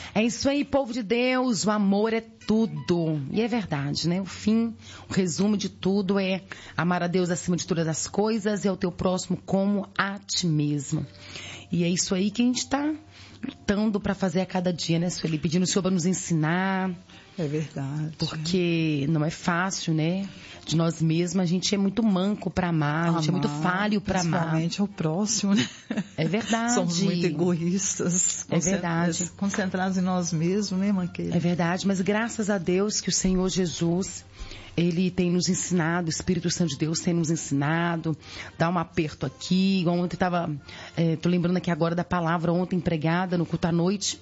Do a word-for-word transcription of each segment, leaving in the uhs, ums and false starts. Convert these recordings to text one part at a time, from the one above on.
É isso aí, povo de Deus, o amor é tudo. E é verdade, né? O fim, o resumo de tudo é amar a Deus acima de todas as coisas e ao teu próximo como a ti mesmo. E é isso aí que a gente está lutando para fazer a cada dia, né, Sueli? Pedindo o Senhor para nos ensinar. É verdade. Porque não é fácil, né? De nós mesmos, a gente é muito manco para amar, amar, a gente é muito falho para amar. Principalmente o próximo, né? É verdade. Somos muito egoístas. É verdade. Concentrados em nós mesmos, né, Manqueira? É verdade, mas graças a Deus que o Senhor Jesus, Ele tem nos ensinado, o Espírito Santo de Deus tem nos ensinado, dá um aperto aqui. Ontem estava, é, tô lembrando aqui agora da palavra ontem pregada no culto à noite.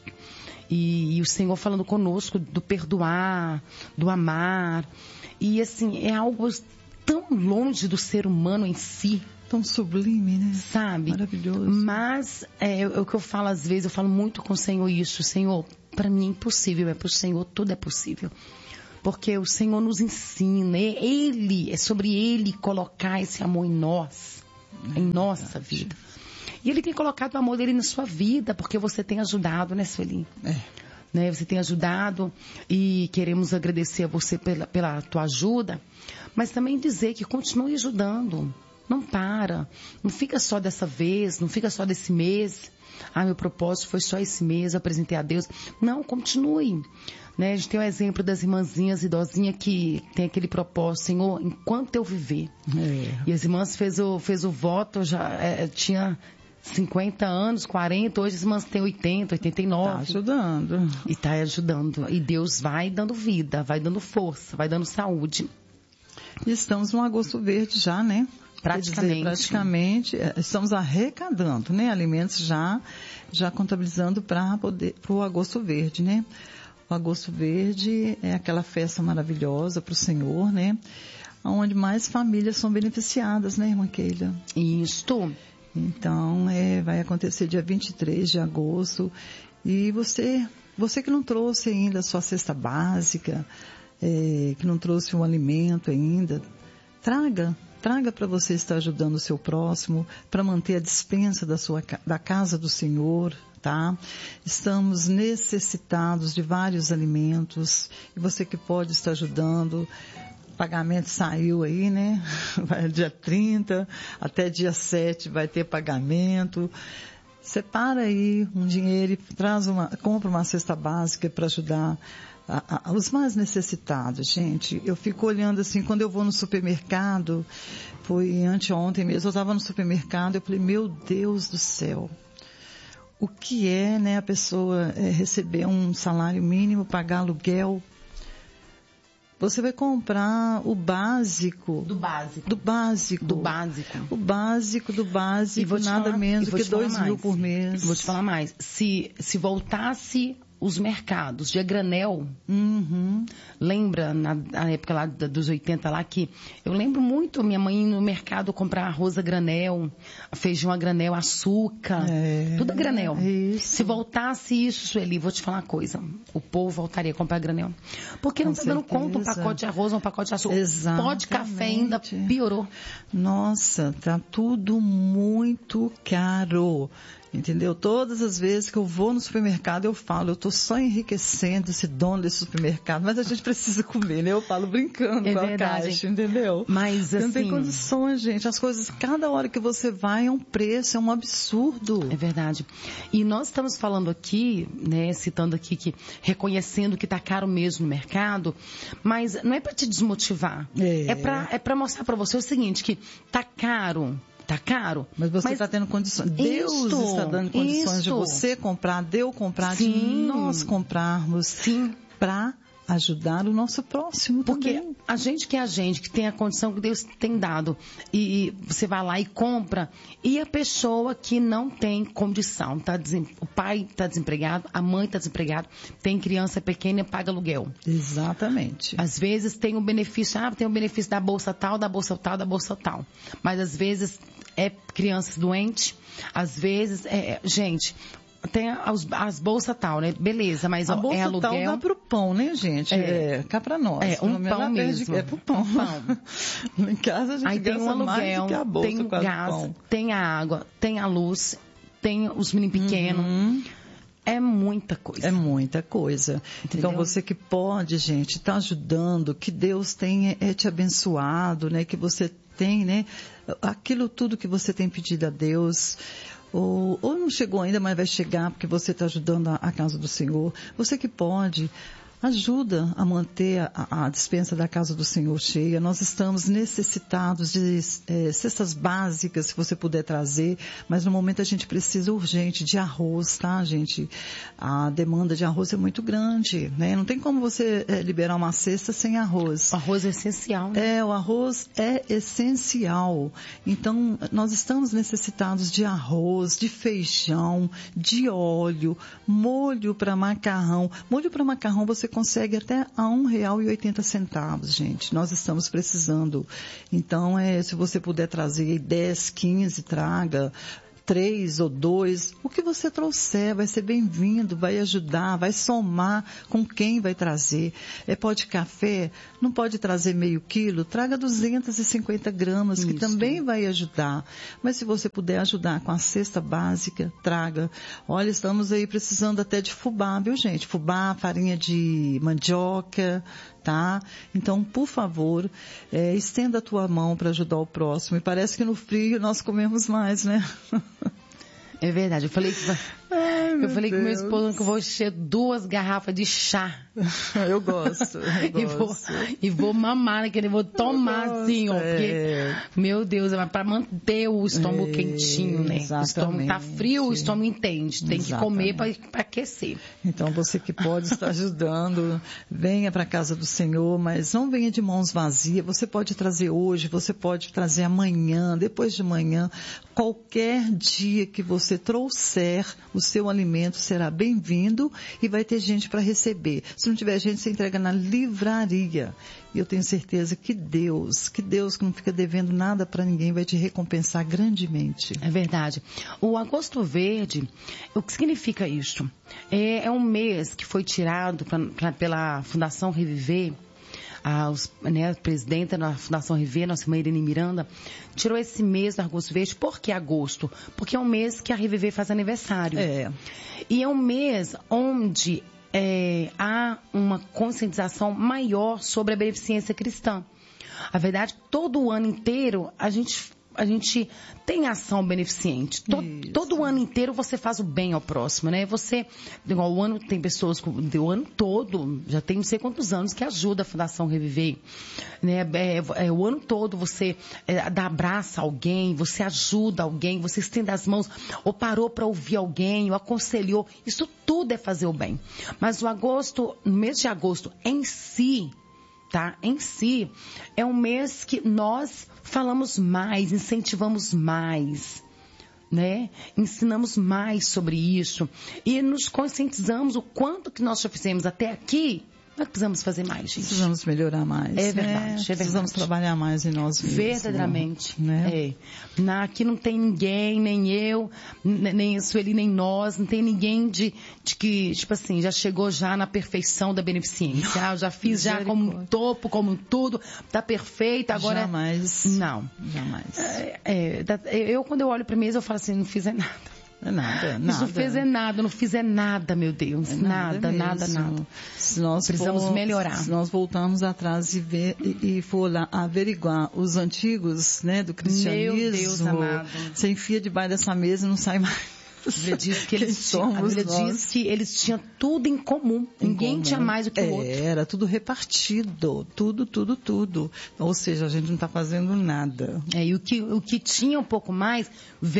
E, e o Senhor falando conosco do perdoar, do amar. E assim, é algo tão longe do ser humano em si. Tão sublime, né? Sabe? Maravilhoso. Mas é, é o que eu falo às vezes, eu falo muito com o Senhor isso. Senhor, para mim é impossível, é para o Senhor tudo é possível. Porque o Senhor nos ensina, Ele, é sobre Ele colocar esse amor em nós, é em nossa verdade. vida. E Ele tem colocado o amor dele na sua vida, porque você tem ajudado, né, Sueli? É. Né, você tem ajudado e queremos agradecer a você pela, pela tua ajuda, mas também dizer que continue ajudando. Não para, não fica só dessa vez, não fica só desse mês. Ah, meu propósito foi só esse mês, eu apresentei a Deus. Não, continue. Né? A gente tem o exemplo das irmãzinhas idosinhas que tem aquele propósito, Senhor, enquanto eu viver. É. E as irmãs fez o, fez o voto, já é, tinha cinquenta anos, quarenta, hoje as irmãs têm oitenta, oitenta e nove. Está ajudando. E está ajudando. E Deus vai dando vida, vai dando força, vai dando saúde. E estamos no Agosto Verde já, né? Praticamente. Dizer, praticamente, estamos arrecadando, né? Alimentos já, já contabilizando para poder, para o Agosto Verde, né? O Agosto Verde é aquela festa maravilhosa para o Senhor, né? Onde mais famílias são beneficiadas, né, irmã Keila? Isto. Então, é, vai acontecer dia vinte e três de agosto. E você, você que não trouxe ainda a sua cesta básica, é, que não trouxe um alimento ainda, traga. Traga para você estar ajudando o seu próximo, para manter a despensa da sua, da casa do Senhor, tá? Estamos necessitados de vários alimentos, e você que pode estar ajudando. O pagamento saiu aí, né? Vai dia trinta, até dia sete vai ter pagamento. Separa aí um dinheiro e traz uma, compra uma cesta básica para ajudar a, a, os mais necessitados, gente. Eu fico olhando assim, quando eu vou no supermercado, foi anteontem mesmo, eu estava no supermercado, eu falei, meu Deus do céu, o que é, né, a pessoa é, receber um salário mínimo, pagar aluguel? Você vai comprar o básico. Do básico. Do básico. Do básico. O básico do básico, nada falar, menos do que dois mil por mês. Vou te falar mais. Se, se voltasse os mercados de a granel, uhum. lembra na, na época lá dos oitenta lá que eu lembro muito minha mãe no mercado comprar arroz a granel, feijão a granel, açúcar, é, tudo a granel. Isso. Se voltasse isso, Sueli, vou te falar uma coisa, o povo voltaria a comprar granel. Porque Com não está certeza. dando conta um pacote de arroz, um pacote de açúcar. Exatamente. Pó de café ainda piorou. Nossa, tá tudo muito caro. Entendeu? Todas as vezes que eu vou no supermercado, eu falo, eu tô só enriquecendo esse dono desse supermercado, mas a gente precisa comer, né? Eu falo brincando é com verdade. a caixa, entendeu? Mas assim... Não tem condições, gente. As coisas, cada hora que você vai é um preço, é um absurdo. É verdade. E nós estamos falando aqui, né, citando aqui que, reconhecendo que tá caro mesmo no mercado, mas não é para te desmotivar. É, é para é para mostrar para você o seguinte, que tá caro. Tá caro. Mas você está tendo condições. Deus isto, está dando condições isto. de você comprar, de eu comprar, Sim. de nós comprarmos. Sim. Para ajudar o nosso próximo Porque também. a gente que é a gente, que tem a condição que Deus tem dado, e, e você vai lá e compra, e a pessoa que não tem condição, tá desem... o pai está desempregado, a mãe está desempregada, tem criança pequena e paga aluguel. Exatamente. Às vezes tem o benefício, ah, tem o benefício da bolsa tal, da bolsa tal, da bolsa tal. Mas às vezes é criança doente, às vezes, é, gente... Tem as, as bolsas tal, né? Beleza, mas a ó, bolsa é aluguel. Tal dá pro pão, né, gente? É, é cá pra nós. É, um pão mesmo. É pro pão. pão. Em casa a gente aí tem um aluguel, mais do que a bolsa, tem o gás, pão. tem a água, tem a luz, tem os meninos pequenos. Uhum. é muita coisa. É muita coisa. Entendeu? Então, você que pode, gente, está ajudando, que Deus tenha é, te abençoado, né? Que você tem, né? Aquilo tudo que você tem pedido a Deus. Ou, ou não chegou ainda, mas vai chegar porque você está ajudando a, a casa do Senhor. Você que pode, ajuda a manter a, a despensa da casa do Senhor cheia. Nós estamos necessitados de é, cestas básicas, se você puder trazer, mas no momento a gente precisa urgente de arroz, tá, gente? A demanda de arroz é muito grande, né? Não tem como você é, liberar uma cesta sem arroz. O arroz é essencial, né? É, o arroz é essencial. Então, nós estamos necessitados de arroz, de feijão, de óleo, molho para macarrão. Molho para macarrão você consegue até a um real e oitenta centavos, gente. Nós estamos precisando. Então, é, se você puder trazer dez, quinze, traga. Três ou dois, o que você trouxer vai ser bem-vindo, vai ajudar, vai somar com quem vai trazer. É pó de café, não pode trazer meio quilo, traga duzentas e cinquenta gramas, que Isso. também vai ajudar. Mas se você puder ajudar com a cesta básica, traga. Olha, estamos aí precisando até de fubá, viu, gente? Fubá, farinha de mandioca, tá? Então, por favor, é, estenda a tua mão para ajudar o próximo. E parece que no frio nós comemos mais, né? É verdade. Eu falei que, Ai, eu falei com meu esposo que eu vou encher duas garrafas de chá. Eu gosto. Eu e, vou, e vou mamar naquele, vou tomar assim, ó. Porque, é. meu Deus, é para manter o estômago é, quentinho, né? Exatamente. O estômago tá frio, o estômago entende. Tem exatamente. Que comer para aquecer. Então, você que pode estar ajudando, venha para a casa do Senhor, mas não venha de mãos vazias. Você pode trazer hoje, você pode trazer amanhã, depois de amanhã. Qualquer dia que você trouxer, o seu alimento será bem-vindo e vai ter gente para receber. Se não tiver gente, você entrega na livraria. E eu tenho certeza que Deus, que Deus que não fica devendo nada para ninguém, vai te recompensar grandemente. É verdade. O Agosto Verde, o que significa isso? É, é um mês que foi tirado pra, pra, pela Fundação Reviver. A, os, né, a presidenta da Fundação Reviver, nossa irmã Irene Miranda, tirou esse mês do Agosto Verde. Por que agosto? Porque é um mês que a Reviver faz aniversário. É. E é um mês onde é, há uma conscientização maior sobre a beneficência cristã. A verdade, todo o ano inteiro, a gente... a gente tem ação beneficente. Todo, todo o ano inteiro você faz o bem ao próximo, né? Você, igual o ano, tem pessoas o ano todo, já tem não sei quantos anos que ajuda a Fundação Reviver, né? É, é, o ano todo você é, dá abraço a alguém, você ajuda alguém, você estende as mãos, ou parou para ouvir alguém, ou aconselhou. Isso tudo é fazer o bem. Mas o agosto, no mês de agosto em si, tá? Em si, é um mês que nós falamos mais, incentivamos mais, né? Ensinamos mais sobre isso e nos conscientizamos o quanto que nós já fizemos até aqui. Nós precisamos fazer mais, gente. Precisamos melhorar mais. É verdade, né? é verdade. Precisamos trabalhar mais em nós mesmos. Verdadeiramente. Né? É. Na, aqui não tem ninguém, nem eu, nem a Sueli, nem nós, não tem ninguém de, de que, tipo assim, já chegou já na perfeição da beneficência. Ah, eu já fiz já como um topo, como um tudo, tá perfeito, agora... Jamais. Não. Jamais. É, é, eu, quando eu olho para mim, eu falo assim, não fiz é nada. É nada, nada. Não fiz é nada, não fiz é nada, meu Deus. É nada, nada, nada, nada. Se nós Precisamos for, melhorar. Se nós voltarmos atrás e, ver, e, e for lá averiguar os antigos, né, do cristianismo, meu Deus amado. Você enfia debaixo dessa mesa e não sai mais. A Bíblia diz que eles, tinham, a Bíblia diz que eles tinham tudo em comum. Em Ninguém comum. Tinha mais do que o outro. Era tudo repartido. Tudo, tudo, tudo. Ou seja, a gente não está fazendo nada. É, e o que, o que tinha um pouco mais,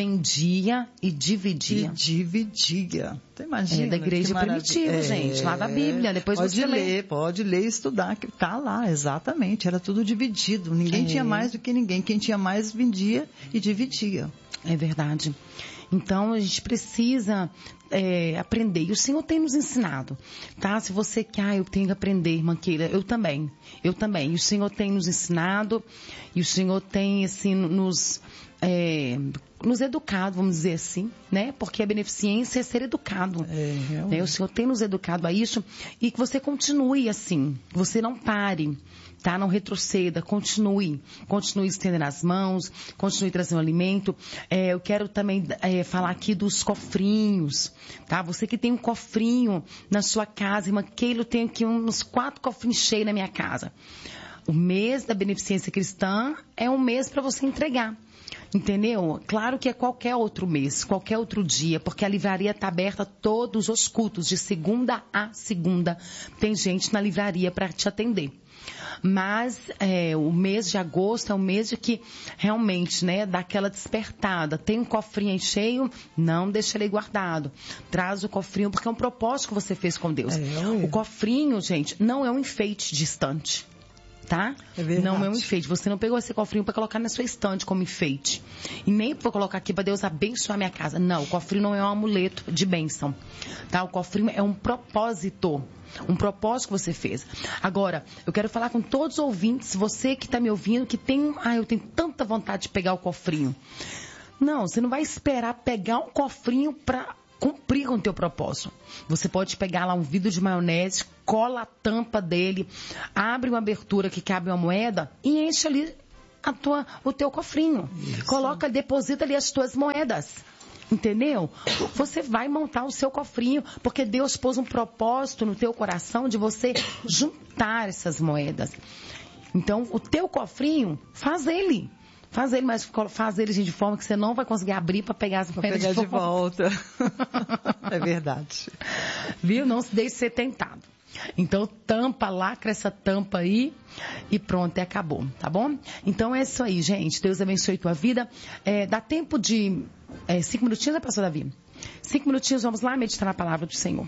vendia e dividia. E dividia. Você imagina? É da igreja primitiva, é, gente. Lá da Bíblia. Depois pode você ler, lê. Pode ler e estudar, que está lá, exatamente. Era tudo dividido. Ninguém é. tinha mais do que ninguém. Quem tinha mais vendia e dividia. É verdade. Então, a gente precisa é, aprender. E o Senhor tem nos ensinado, tá? Se você quer, ah, eu tenho que aprender, irmã Keila, eu também. Eu também. E o Senhor tem nos ensinado, e o Senhor tem, assim, nos, é, nos educado, vamos dizer assim, né? Porque a beneficência é ser educado. É, né? O Senhor tem nos educado a isso e que você continue assim, que você não pare, tá? Não retroceda, continue, continue estendendo as mãos, continue trazendo alimento. É, eu quero também é, falar aqui dos cofrinhos, tá? Você que tem um cofrinho na sua casa, irmã Keila, eu tenho aqui uns quatro cofrinhos cheios na minha casa. O mês da beneficência cristã é um mês para você entregar. Entendeu? Claro que é qualquer outro mês, qualquer outro dia, porque a livraria está aberta todos os cultos, de segunda a segunda. Tem gente na livraria para te atender. Mas é, o mês de agosto é um mês de que realmente, né, dá aquela despertada. Tem um cofrinho aí cheio, não deixa ele guardado. Traz o cofrinho, porque é um propósito que você fez com Deus. É, o cofrinho, gente, não é um enfeite distante. Tá? É verdade. Não é um enfeite. Você não pegou esse cofrinho para colocar na sua estante como enfeite. E nem para colocar aqui para Deus abençoar a minha casa. Não, o cofrinho não é um amuleto de bênção. Tá? O cofrinho é um propósito. Um propósito que você fez. Agora, eu quero falar com todos os ouvintes, você que está me ouvindo, que tem... Ah, eu tenho tanta vontade de pegar o cofrinho. Não, você não vai esperar pegar um cofrinho para cumprir com o teu propósito. Você pode pegar lá um vidro de maionese, cola a tampa dele, abre uma abertura que cabe uma moeda e enche ali a tua, o teu cofrinho. Isso. Coloca, deposita ali as tuas moedas. Entendeu? Você vai montar o seu cofrinho, porque Deus pôs um propósito no teu coração de você juntar essas moedas. Então, o teu cofrinho, faz ele. Faz ele, mas faz ele de forma que você não vai conseguir abrir para pegar as moedas pegar de, de volta. É verdade. Viu? Não se deixe ser tentado. Então, tampa, lacra essa tampa aí e pronto, e acabou, tá bom? Então, é isso aí, gente. Deus abençoe tua vida. É, dá tempo de é, cinco minutinhos, né, pastor Davi? Cinco minutinhos, vamos lá meditar na palavra do Senhor.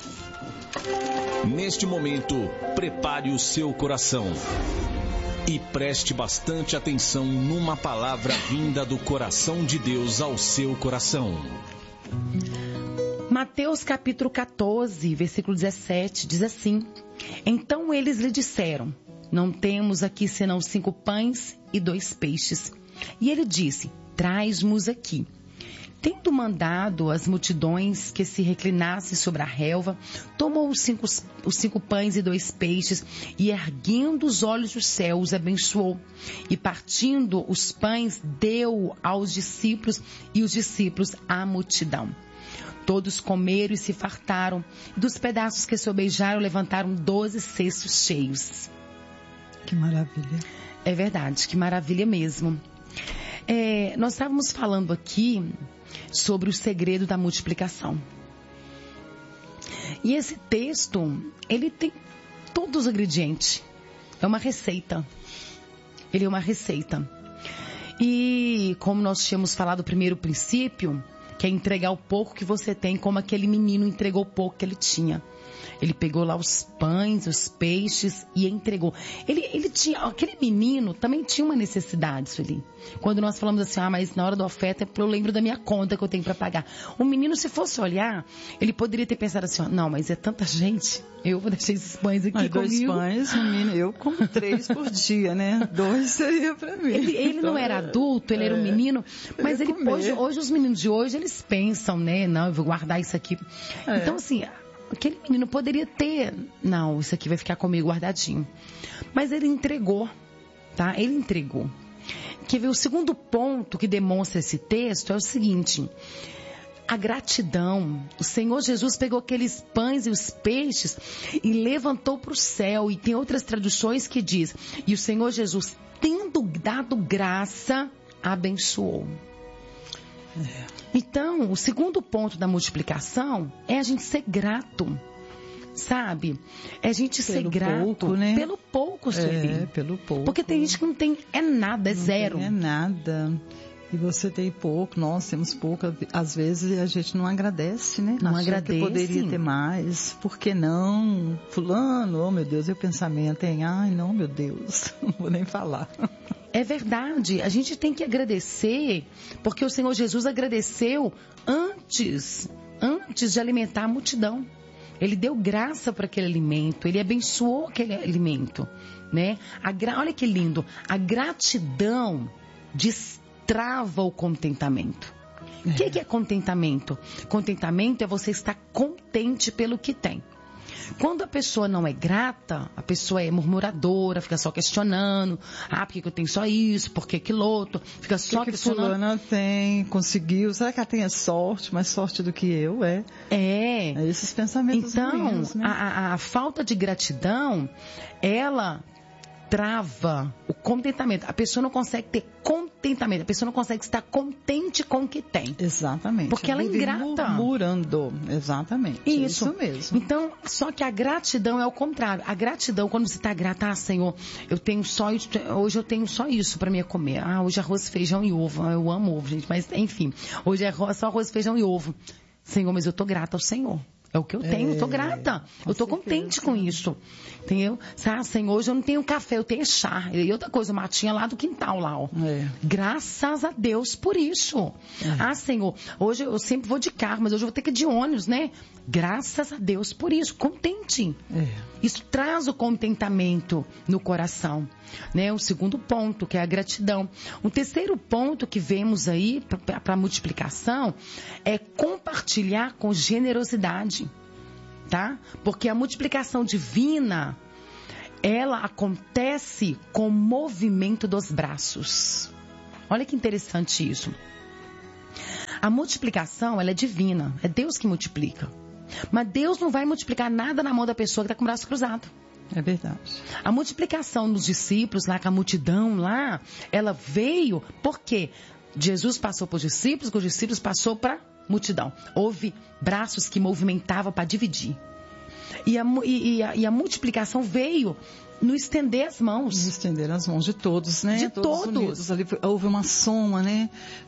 Neste momento, prepare o seu coração e preste bastante atenção numa palavra vinda do coração de Deus ao seu coração. Mateus capítulo quatorze, versículo dezessete, diz assim: Então eles lhe disseram, não temos aqui senão cinco pães e dois peixes. E ele disse, traz-nos aqui. Tendo mandado as multidões que se reclinassem sobre a relva, tomou os cinco, os cinco pães e dois peixes e, erguendo os olhos dos céus, abençoou. E partindo os pães, deu aos discípulos e os discípulos à multidão. Todos comeram e se fartaram. Dos pedaços que sobejaram, levantaram doze cestos cheios. Que maravilha. É verdade, que maravilha mesmo. É, nós estávamos falando aqui sobre o segredo da multiplicação. E esse texto, ele tem todos os ingredientes. É uma receita. Ele é uma receita. E como nós tínhamos falado no primeiro princípio, que é entregar o pouco que você tem, como aquele menino entregou o pouco que ele tinha. Ele pegou lá os pães, os peixes e entregou. Ele, ele tinha, aquele menino também tinha uma necessidade, Sueli. Quando nós falamos assim, ah, mas na hora da oferta eu lembro da minha conta que eu tenho para pagar. O menino, se fosse olhar, ele poderia ter pensado assim, não, mas é tanta gente, eu vou deixar esses pães aqui mas comigo. Dois pães, menino, eu como três por dia, né? Dois seria para mim. Ele, ele então, não era adulto, ele é, era um menino, mas ele, hoje, hoje os meninos de hoje, eles pensam, né, não, eu vou guardar isso aqui. É. Então, assim, aquele menino poderia ter, não, isso aqui vai ficar comigo guardadinho. Mas ele entregou, tá? Ele entregou. Quer ver, o segundo ponto que demonstra esse texto é o seguinte, a gratidão. O Senhor Jesus pegou aqueles pães e os peixes e levantou para o céu. E tem outras traduções que diz, e o Senhor Jesus, tendo dado graça, abençoou. É. Então, o segundo ponto da multiplicação é a gente ser grato, sabe? É a gente pelo ser grato pouco, né? pelo pouco, Sueli. É, pelo pouco. Porque tem gente que não tem, é nada, é não zero. Tem, é nada. E você tem pouco, nós temos pouco, às vezes a gente não agradece, né? Não Achando agradece. Que poderia ter mais, por que não? Fulano, oh meu Deus, e o pensamento em, ai não, meu Deus, não vou nem falar. É verdade, a gente tem que agradecer, porque o Senhor Jesus agradeceu antes, antes de alimentar a multidão. Ele deu graça para aquele alimento, ele abençoou aquele alimento, né? A gra... Olha que lindo, a gratidão distrai trava o contentamento. O é. que, que é contentamento? Contentamento é você estar contente pelo que tem. Quando a pessoa não é grata, a pessoa é murmuradora, fica só questionando. Ah, por que eu tenho só isso? Por que aquilo outro? Fica só que questionando. Que fulana tem, conseguiu. Será que ela tem sorte, mais sorte do que eu? É. É. É esses pensamentos Então, ruins, né? a, a, a falta de gratidão, ela trava o contentamento. A pessoa não consegue ter contentamento. A pessoa não consegue estar contente com o que tem. Exatamente. Porque ela é ingrata. Murmurando. Exatamente. Isso. Isso mesmo. Então, só que a gratidão é o contrário. A gratidão, quando você está grata, ah, Senhor, eu tenho só isso, hoje eu tenho só isso para mim comer. Ah, hoje é arroz, feijão e ovo. Eu amo ovo, gente, mas enfim. Hoje é só arroz, feijão e ovo. Senhor, mas eu tô grata ao Senhor. É o que eu tenho, é, eu tô grata. Eu tô contente com isso. Entendeu? Ah, Senhor, hoje eu não tenho café, eu tenho chá. E outra coisa, matinha lá do quintal, lá, ó. É. Graças a Deus por isso. É. Ah, Senhor, hoje eu sempre vou de carro, mas hoje eu vou ter que ir de ônibus, né? Graças a Deus por isso. Contente. É. Isso traz o contentamento no coração. Né? O segundo ponto, que é a gratidão. O terceiro ponto que vemos aí para a multiplicação é compartilhar com generosidade. Tá? Porque a multiplicação divina, ela acontece com o movimento dos braços. Olha que interessante isso. A multiplicação, ela é divina. É Deus que multiplica. Mas Deus não vai multiplicar nada na mão da pessoa que está com o braço cruzado. É verdade. A multiplicação dos discípulos, lá com a multidão lá, ela veio porque Jesus passou para os discípulos, os discípulos passou para a multidão. Houve braços que movimentavam para dividir. E a, e, a, e a multiplicação veio no estender as mãos. No estender as mãos de todos, né? De todos. todos. Unidos. Ali houve uma soma, né?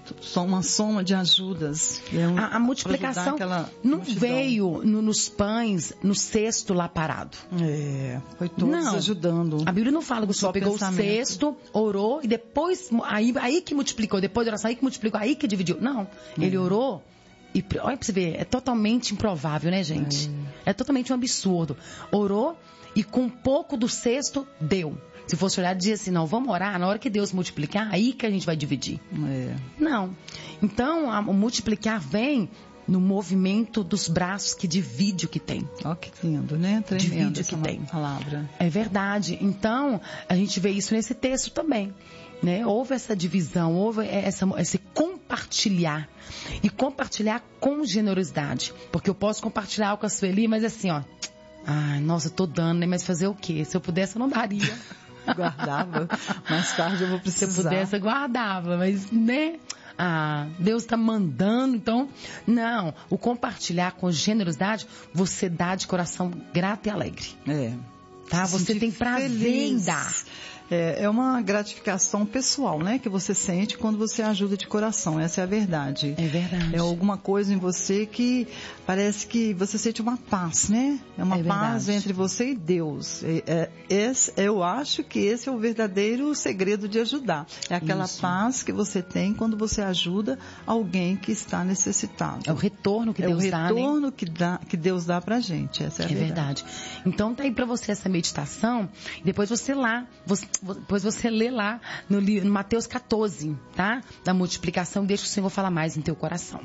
Uma soma de ajudas. Um, a, a multiplicação não multidão. veio no, nos pães, no cesto lá parado. É, foi todos não. ajudando. A Bíblia não fala que o Senhor pegou pensamento. o cesto, orou e depois, aí, aí que multiplicou, depois da oração, aí que multiplicou, aí que dividiu. Não, ele é. orou. E olha pra você ver, é totalmente improvável, né, gente? É, é totalmente um absurdo. Orou e com um pouco do cesto, deu. Se fosse olhar e dizer assim, não, vamos orar, na hora que Deus multiplicar, aí que a gente vai dividir. É. Não. Então, a, o multiplicar vem no movimento dos braços que divide o que tem. Ó, que lindo, né? Tremendo divide o que tem. Palavra. É verdade. Então, a gente vê isso nesse texto também. Né? Houve essa divisão, houve essa, esse compartilhar. E compartilhar com generosidade. Porque eu posso compartilhar algo com a Sueli, mas assim, ó. Ai, nossa, eu tô dando, né? Mas fazer o quê? Se eu pudesse, eu não daria. Guardava. Mais tarde eu vou precisar. Se eu pudesse, eu guardava. Mas, né? Ah, Deus está mandando, então... Não, o compartilhar com generosidade, você dá de coração grato e alegre. É. Tá? Você tem prazer feliz. em dar. É, é uma gratificação pessoal, né? Que você sente quando você ajuda de coração. Essa é a verdade. É verdade. É alguma coisa em você que parece que você sente uma paz, né? É uma é paz entre você e Deus. É, é, esse, eu acho que esse é o verdadeiro segredo de ajudar. É aquela Isso. paz que você tem quando você ajuda alguém que está necessitado. É o retorno que é Deus dá, né? É o retorno dá, que, dá, que Deus dá pra gente. Essa é a é verdade. verdade. Então tá aí pra você essa meditação. Depois você lá, você, depois você lê lá no, no Mateus quatorze, tá? Da multiplicação. Deixa o Senhor falar mais em teu coração.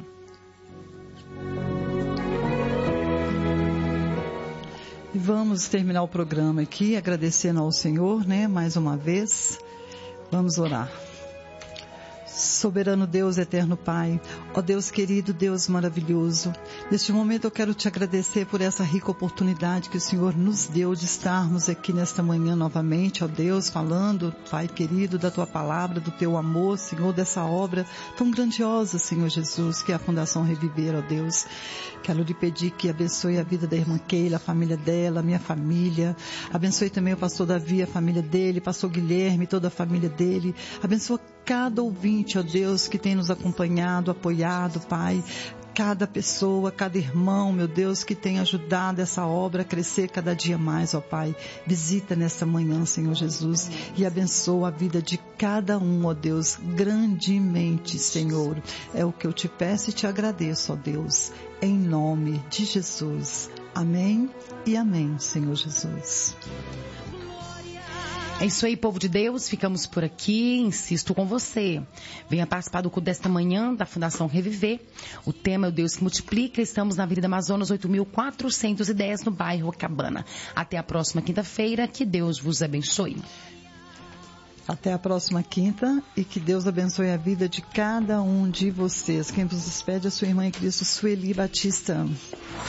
E vamos terminar o programa aqui, agradecendo ao Senhor, né? Mais uma vez. Vamos orar. Soberano Deus, eterno Pai, ó Deus querido, Deus maravilhoso, neste momento eu quero te agradecer por essa rica oportunidade que o Senhor nos deu de estarmos aqui nesta manhã novamente, ó Deus, falando, Pai querido, da tua palavra, do teu amor, Senhor, dessa obra tão grandiosa, Senhor Jesus, que é a Fundação Reviver, ó Deus. Quero lhe pedir que abençoe a vida da irmã Keila, a família dela, a minha família, abençoe também o pastor Davi, a família dele, pastor Guilherme, toda a família dele, abençoa cada ouvinte, ó Deus, que tem nos acompanhado, apoiado, Pai, cada pessoa, cada irmão, meu Deus, que tem ajudado essa obra a crescer cada dia mais, ó Pai. Visita nesta manhã, Senhor Jesus, e abençoa a vida de cada um, ó Deus, grandemente, Senhor. É o que eu te peço e te agradeço, ó Deus, em nome de Jesus. Amém e amém, Senhor Jesus. É isso aí, povo de Deus, ficamos por aqui, insisto com você. Venha participar do culto desta manhã da Fundação Reviver. O tema é o Deus que multiplica. Estamos na Avenida Amazonas oito mil quatrocentos e dez, no bairro Cabana. Até a próxima quinta-feira, que Deus vos abençoe. Até a próxima quinta e que Deus abençoe a vida de cada um de vocês. Quem vos despede é a sua irmã em Cristo, Sueli Batista.